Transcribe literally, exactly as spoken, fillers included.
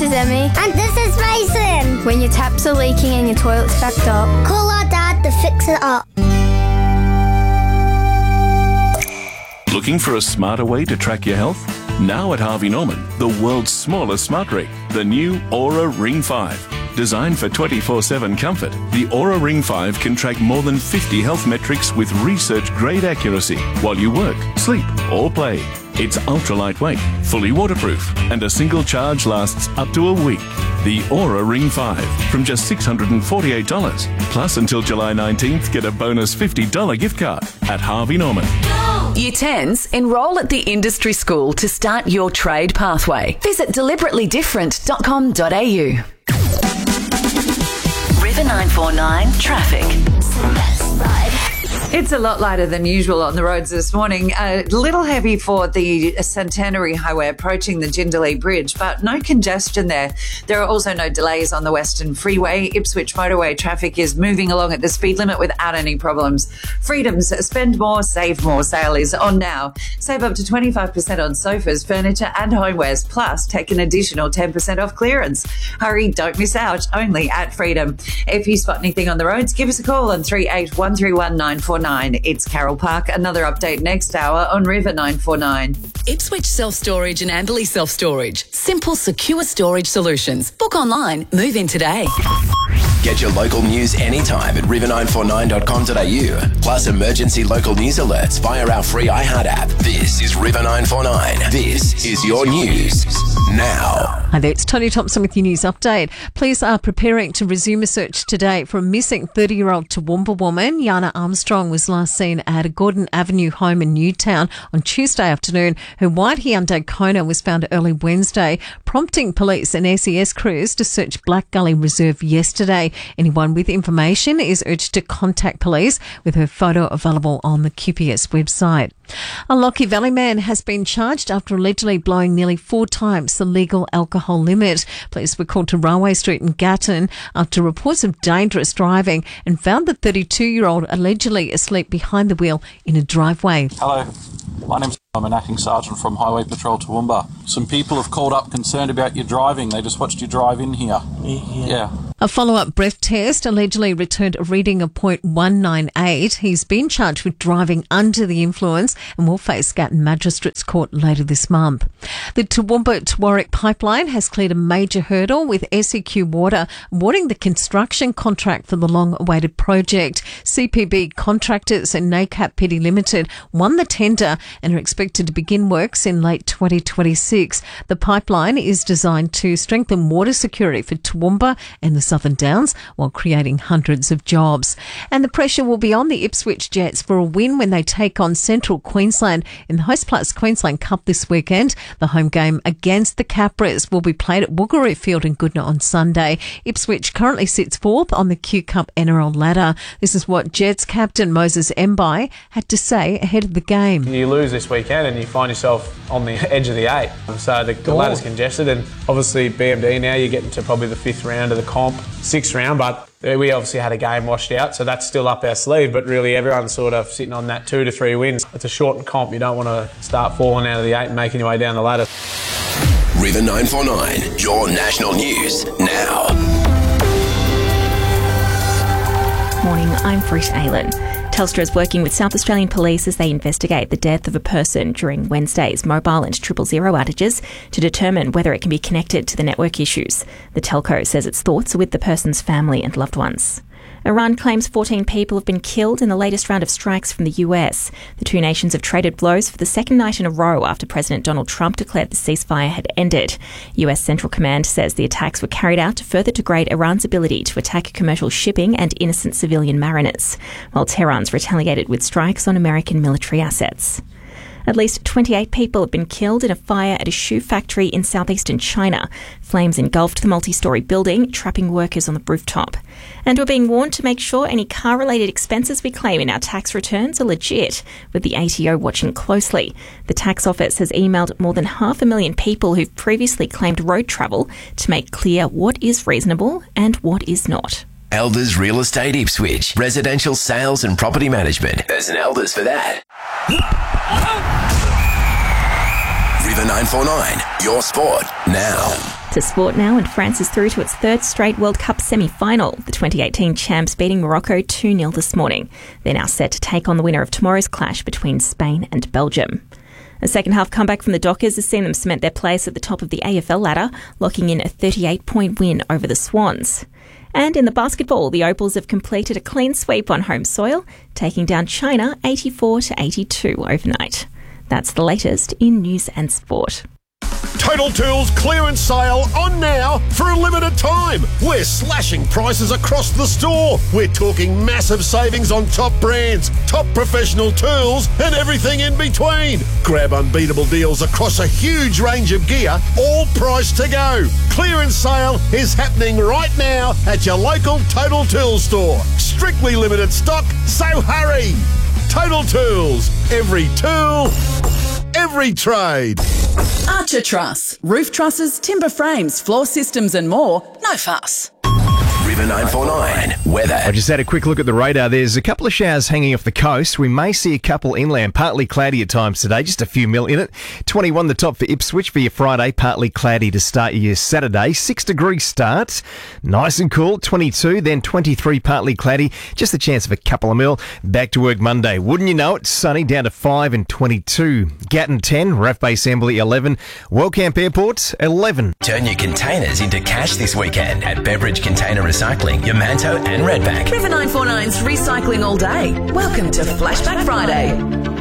is Emmy. And this is Mason. When your taps are leaking and your toilet's backed up, call our dad to fix it up. Looking for a smarter way to track your health? Now at Harvey Norman, the world's smallest smart ring, the new Aura Ring five. Designed for twenty-four seven comfort, the Aura Ring five can track more than fifty health metrics with research-grade accuracy while you work, sleep or play. It's ultra-lightweight, fully waterproof, and a single charge lasts up to a week. The Aura Ring five from just six hundred forty-eight dollars. Plus, until July nineteenth, get a bonus fifty dollars gift card at Harvey Norman. Year tens, enrol at the industry school to start your trade pathway. Visit deliberately different dot com dot a u. River nine four nine Traffic. It's a lot lighter than usual on the roads this morning. A little heavy for the Centenary Highway approaching the Jindalee Bridge, but no congestion there. There are also no delays on the Western Freeway. Ipswich Motorway traffic is moving along at the speed limit without any problems. Freedom's Spend More, Save More sale is on now. Save up to twenty-five percent on sofas, furniture and homewares, plus take an additional ten percent off clearance. Hurry, don't miss out, only at Freedom. If you spot anything on the roads, give us a call on three eight one three one nine four nine. It's Carol Park. Another update next hour on River nine four nine. Ipswich Self-Storage and Amberley Self-Storage. Simple, secure storage solutions. Book online. Move in today. Get your local news anytime at river nine four nine dot com dot a u. Plus emergency local news alerts via our free iHeart app. This is River nine four nine. This is your news now. Hi there, it's Tony Thompson with your news update. Police are preparing to resume a search today for a missing thirty-year-old Toowoomba woman. Yana Armstrong was last seen at a Gordon Avenue home in Newtown on Tuesday afternoon. Her white Hyundai Kona was found early Wednesday, prompting police and S E S crews to search Black Gully Reserve yesterday. Anyone with information is urged to contact police, with her photo available on the Q P S website. A Lockie Valley man has been charged after allegedly blowing nearly four times the legal alcohol limit. Police were called to Railway Street in Gatton after reports of dangerous driving and found the thirty-two-year-old allegedly asleep behind the wheel in a driveway. Hello, my name's I'm an acting sergeant from Highway Patrol Toowoomba. Some people have called up concerned about your driving. They just watched you drive in here. Yeah. yeah. A follow-up breath test allegedly returned a reading of point one nine eight. He's been charged with driving under the influence and will face Gatton Magistrates Court later this month. The Toowoomba to Warwick pipeline has cleared a major hurdle, with S E Q Water awarding the construction contract for the long-awaited project. C P B Contractors and NACAP Pty Limited won the tender and are expected to begin works in late twenty twenty-six. The pipeline is designed to strengthen water security for Toowoomba and the Southern Downs while creating hundreds of jobs. And the pressure will be on the Ipswich Jets for a win when they take on Central Queensland in the Hostplus Queensland Cup this weekend. The home game against the Capras will be played at Woogaroo Field in Goodna on Sunday. Ipswich currently sits fourth on the Q Cup N R L ladder. This is what Jets captain Moses Mbai had to say ahead of the game. You lose this weekend and you find yourself on the edge of the eight. So the, the ladder's congested, and obviously B M D now you're getting to probably the fifth round of the comp, sixth round, but we obviously had a game washed out, so that's still up our sleeve, but really everyone's sort of sitting on that two to three wins. It's a shortened comp. You don't want to start falling out of the eight and making your way down the ladder. River nine four nine, your national news now. Morning, I'm Frish Aylan. Telstra is working with South Australian Police as they investigate the death of a person during Wednesday's mobile and triple zero outages to determine whether it can be connected to the network issues. The telco says its thoughts are with the person's family and loved ones. Iran claims fourteen people have been killed in the latest round of strikes from the U S. The two nations have traded blows for the second night in a row after President Donald Trump declared the ceasefire had ended. U S Central Command says the attacks were carried out to further degrade Iran's ability to attack commercial shipping and innocent civilian mariners, while Tehran's retaliated with strikes on American military assets. At least twenty-eight people have been killed in a fire at a shoe factory in southeastern China. Flames engulfed the multi-storey building, trapping workers on the rooftop. And we're being warned to make sure any car-related expenses we claim in our tax returns are legit, with the A T O watching closely. The tax office has emailed more than half a million people who've previously claimed road travel to make clear what is reasonable and what is not. Elders Real Estate Ipswich. Residential sales and property management. There's an Elders for that. River nine four nine. Your sport now. To sport now, and France is through to its third straight World Cup semi-final. The twenty eighteen champs beating Morocco two nil this morning. They're now set to take on the winner of tomorrow's clash between Spain and Belgium. A second-half comeback from the Dockers has seen them cement their place at the top of the A F L ladder, locking in a thirty-eight point win over the Swans. And in the basketball, the Opals have completed a clean sweep on home soil, taking down China eighty-four to eighty-two overnight. That's the latest in news and sport. Total Tools clearance sale on now for a limited time. We're slashing prices across the store. We're talking massive savings on top brands, top professional tools, and everything in between. Grab unbeatable deals across a huge range of gear, all priced to go. Clearance sale is happening right now at your local Total Tools store. Strictly limited stock, so hurry. Total Tools. Every tool, every trade. Archer Truss. Roof trusses, timber frames, floor systems and more. No fuss. River nine four nine weather. I just had a quick look at the radar. There's a couple of showers hanging off the coast. We may see a couple inland, partly cloudy at times today, just a few mil in it. twenty-one the top for Ipswich for your Friday, partly cloudy to start your Saturday. Six degree start, nice and cool. twenty-two, then twenty-three, partly cloudy. Just a chance of a couple of mil. Back to work Monday. Wouldn't you know it? Sunny down to five and twenty-two. Gatton ten, Raff Bay Assembly eleven, Wellcamp Airport eleven. Turn your containers into cash this weekend at Beveridge Container Recycling, Yamanto and Redback. River nine four nine's recycling all day. Welcome to Flashback Friday.